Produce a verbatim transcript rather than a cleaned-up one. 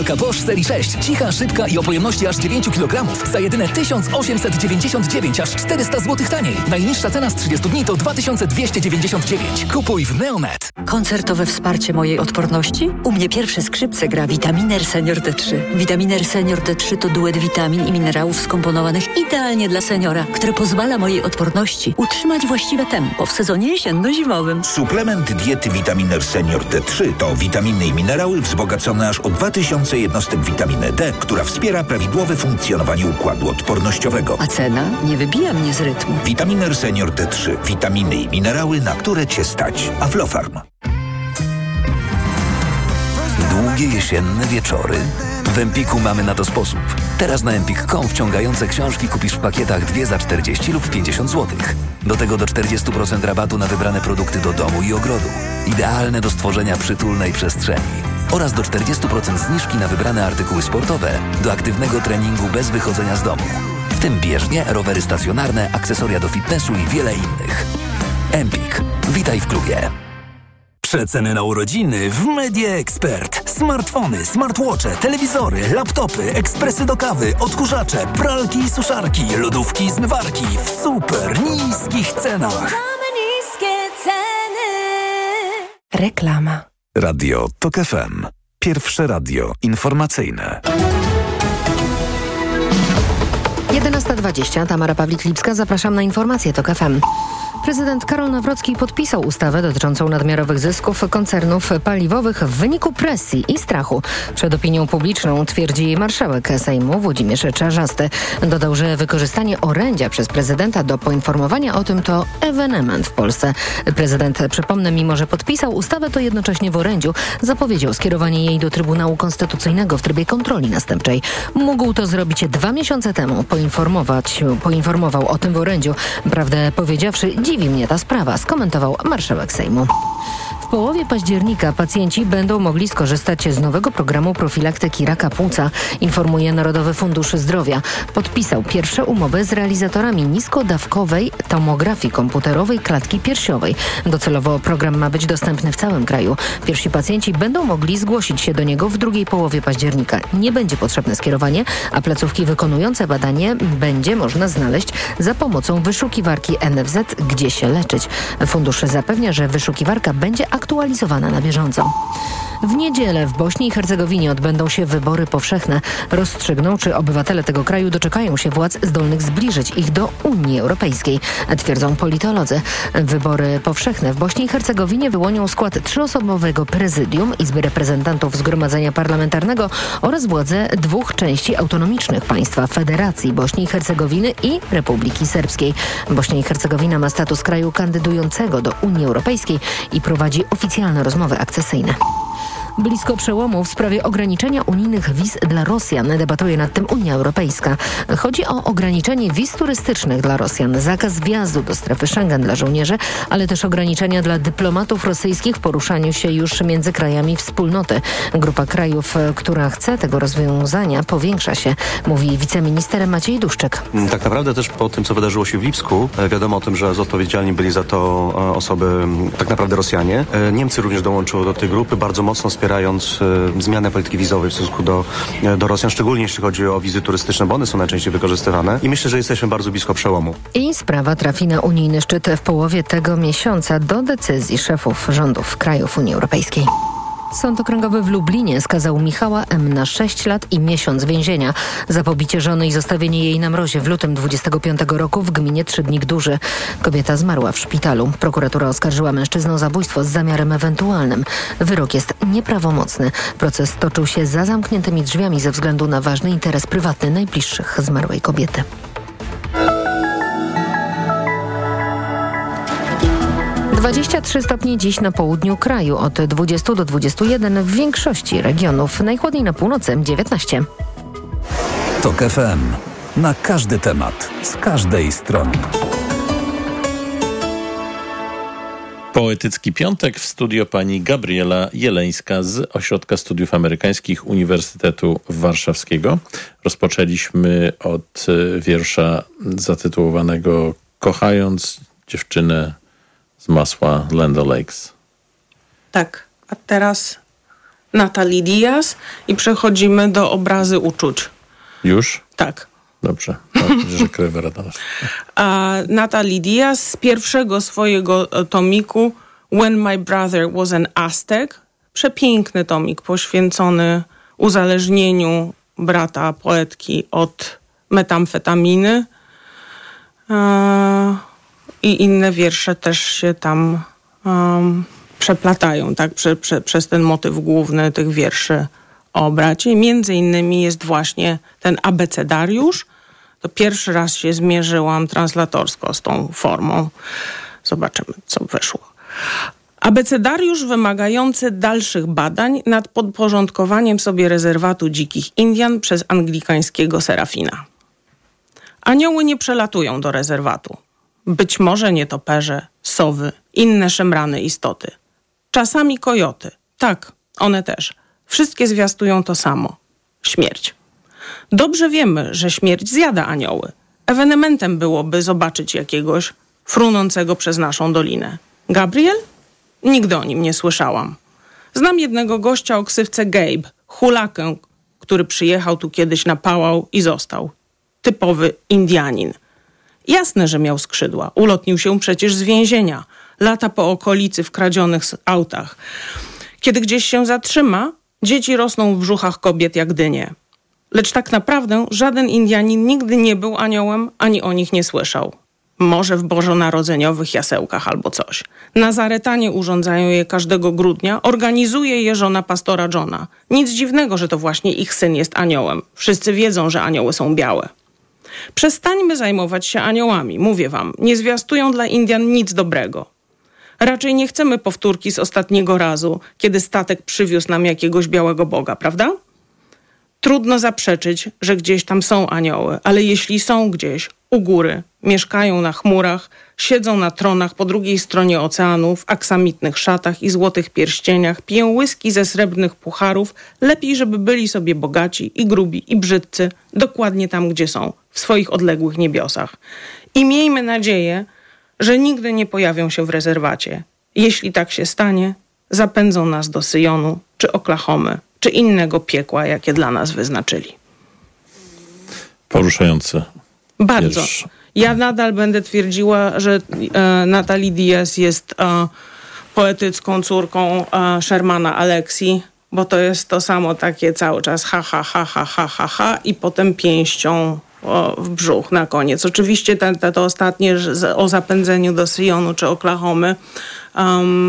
Bosch serii sześć. Cicha, szybka i o pojemności aż dziewięć kilogramów. Za jedyne tysiąc osiemset dziewięćdziesiąt dziewięć, aż czterysta złotych taniej. Najniższa cena z trzydziestu dni to dwa tysiące dwieście dziewięćdziesiąt dziewięć. Kupuj w Neomed. Koncertowe wsparcie mojej odporności? U mnie pierwsze skrzypce gra Vitaminer Senior D trzy. Vitaminer Senior D trzy to duet witamin i minerałów skomponowanych idealnie dla seniora, który pozwala mojej odporności utrzymać właściwe tempo w sezonie jesienno-zimowym. Suplement diety Vitaminer Senior D trzy to witaminy i minerały wzbogacone aż o dwa tysiące jednostek witaminy D, która wspiera prawidłowe funkcjonowanie układu odpornościowego. A cena nie wybija mnie z rytmu. Vitaminer Senior D trzy. Witaminy i minerały, na które Cię stać. Aflofarm. Długie jesienne wieczory. W Empiku mamy na to sposób. Teraz na empik kropka com wciągające książki kupisz w pakietach dwie za czterdzieści lub pięćdziesiąt złotych. Do tego do czterdzieści procent rabatu na wybrane produkty do domu i ogrodu. Idealne do stworzenia przytulnej przestrzeni. Oraz do czterdzieści procent zniżki na wybrane artykuły sportowe do aktywnego treningu bez wychodzenia z domu. W tym bieżnie, rowery stacjonarne, akcesoria do fitnessu i wiele innych. Empik. Witaj w klubie. Przeceny na urodziny w Media Expert. Smartfony, smartwatche, telewizory, laptopy, ekspresy do kawy, odkurzacze, pralki i suszarki, lodówki i zmywarki w super niskich cenach. Mamy niskie ceny. Reklama. Radio Tok F M. Pierwsze radio informacyjne. jedenasta dwadzieścia. Tamara Pawlik-Lipska. Zapraszam na informacje Tok F M. Prezydent Karol Nawrocki podpisał ustawę dotyczącą nadmiarowych zysków koncernów paliwowych w wyniku presji i strachu przed opinią publiczną, twierdzi marszałek Sejmu Włodzimierz Czarzasty. Dodał, że wykorzystanie orędzia przez prezydenta do poinformowania o tym to ewenement w Polsce. Prezydent, przypomnę, mimo że podpisał ustawę, to jednocześnie w orędziu zapowiedział skierowanie jej do Trybunału Konstytucyjnego w trybie kontroli następczej. Mógł to zrobić dwa miesiące temu, poinformować, poinformował o tym w orędziu. Prawdę powiedziawszy, dziwi mnie ta sprawa, skomentował marszałek Sejmu. W połowie października pacjenci będą mogli skorzystać z nowego programu profilaktyki raka płuca, informuje Narodowy Fundusz Zdrowia. Podpisał pierwsze umowy z realizatorami niskodawkowej tomografii komputerowej klatki piersiowej. Docelowo program ma być dostępny w całym kraju. Pierwsi pacjenci będą mogli zgłosić się do niego w drugiej połowie października. Nie będzie potrzebne skierowanie, a placówki wykonujące badanie będzie można znaleźć za pomocą wyszukiwarki N F Z, gdzie się leczyć. Fundusz zapewnia, że wyszukiwarka będzie aktualizowana na bieżąco. W niedzielę w Bośni i Hercegowinie odbędą się wybory powszechne. Rozstrzygną, czy obywatele tego kraju doczekają się władz zdolnych zbliżyć ich do Unii Europejskiej, twierdzą politolodzy. Wybory powszechne w Bośni i Hercegowinie wyłonią skład trzyosobowego prezydium, Izby Reprezentantów Zgromadzenia Parlamentarnego oraz władze dwóch części autonomicznych państwa, Federacji Bośni i Hercegowiny i Republiki Serbskiej. Bośnia i Hercegowina ma status kraju kandydującego do Unii Europejskiej i prowadzi oficjalne rozmowy akcesyjne. Blisko przełomu w sprawie ograniczenia unijnych wiz dla Rosjan. Debatuje nad tym Unia Europejska. Chodzi o ograniczenie wiz turystycznych dla Rosjan, zakaz wjazdu do strefy Schengen dla żołnierzy, ale też ograniczenia dla dyplomatów rosyjskich w poruszaniu się już między krajami wspólnoty. Grupa krajów, która chce tego rozwiązania, powiększa się, mówi wiceminister Maciej Duszczyk. Tak naprawdę też po tym, co wydarzyło się w Lipsku, wiadomo o tym, że odpowiedzialni byli za to osoby, tak naprawdę Rosjanie. Niemcy również dołączyły do tej grupy, bardzo mocno wspierając e, zmianę polityki wizowej w stosunku do, do Rosjan, szczególnie jeśli chodzi o wizy turystyczne, bo one są najczęściej wykorzystywane i myślę, że jesteśmy bardzo blisko przełomu. I sprawa trafi na unijny szczyt w połowie tego miesiąca do decyzji szefów rządów krajów Unii Europejskiej. Sąd Okręgowy w Lublinie skazał Michała M. na sześć lat i miesiąc więzienia za pobicie żony i zostawienie jej na mrozie w lutym dwudziestego piątego roku w gminie Trzydnik Duży. Kobieta zmarła w szpitalu. Prokuratura oskarżyła mężczyznę o zabójstwo z zamiarem ewentualnym. Wyrok jest nieprawomocny. Proces toczył się za zamkniętymi drzwiami ze względu na ważny interes prywatny najbliższych zmarłej kobiety. dwadzieścia trzy stopnie dziś na południu kraju, od dwudziestu do dwudziestu jeden w większości regionów. Najchłodniej na północy dziewiętnaście. Tok F M. Na każdy temat, z każdej strony. Poetycki piątek, w studio pani Gabriela Jeleńska z Ośrodka Studiów Amerykańskich Uniwersytetu Warszawskiego. Rozpoczęliśmy od wiersza zatytułowanego Kochając dziewczynę z masła Land O'Lakes. Tak, a teraz Natalie Diaz i przechodzimy do obrazy uczuć. Już? Tak. Dobrze, no, że krew rada. A Natalie Diaz z pierwszego swojego tomiku When My Brother Was an Aztec, przepiękny tomik poświęcony uzależnieniu brata poetki od metamfetaminy. I inne wiersze też się tam um, przeplatają, tak, prze, prze, przez ten motyw główny tych wierszy o bracie. Między innymi jest właśnie ten abecedariusz. To pierwszy raz się zmierzyłam translatorsko z tą formą. Zobaczymy, co wyszło. Abecedariusz wymagający dalszych badań nad podporządkowaniem sobie rezerwatu dzikich Indian przez anglikańskiego Serafina. Anioły nie przelatują do rezerwatu. Być może nietoperze, sowy, inne szemrane istoty. Czasami kojoty. Tak, one też. Wszystkie zwiastują to samo. Śmierć. Dobrze wiemy, że śmierć zjada anioły. Ewenementem byłoby zobaczyć jakiegoś frunącego przez naszą dolinę. Gabriel? Nigdy o nim nie słyszałam. Znam jednego gościa o ksywce Gabe, hulakę, który przyjechał tu kiedyś na pałał i został. Typowy Indianin. Jasne, że miał skrzydła. Ulotnił się przecież z więzienia. Lata po okolicy w kradzionych autach. Kiedy gdzieś się zatrzyma, dzieci rosną w brzuchach kobiet jak dynie. Lecz tak naprawdę żaden Indianin nigdy nie był aniołem, ani o nich nie słyszał. Może w bożonarodzeniowych jasełkach albo coś. Nazaretanie urządzają je każdego grudnia, organizuje je żona pastora Johna. Nic dziwnego, że to właśnie ich syn jest aniołem. Wszyscy wiedzą, że anioły są białe. Przestańmy zajmować się aniołami, mówię wam. Nie zwiastują dla Indian nic dobrego. Raczej nie chcemy powtórki z ostatniego razu, kiedy statek przywiózł nam jakiegoś białego boga, prawda? Trudno zaprzeczyć, że gdzieś tam są anioły, ale jeśli są gdzieś, u góry, mieszkają na chmurach, siedzą na tronach po drugiej stronie oceanu, w aksamitnych szatach i złotych pierścieniach, piją whisky ze srebrnych pucharów, lepiej, żeby byli sobie bogaci i grubi i brzydcy, dokładnie tam, gdzie są, w swoich odległych niebiosach. I miejmy nadzieję, że nigdy nie pojawią się w rezerwacie. Jeśli tak się stanie, zapędzą nas do Syjonu, czy Oklahomy, czy innego piekła, jakie dla nas wyznaczyli. Poruszające. Bardzo. Wiersz. Ja nadal będę twierdziła, że e, Natalie Diaz jest e, poetycką córką e, Shermana Alexie, bo to jest to samo takie cały czas ha, ha, ha, ha, ha, ha, ha i potem pięścią o, w brzuch na koniec. Oczywiście te, te, to ostatnie o zapędzeniu do Syjonu czy Oklahomy um,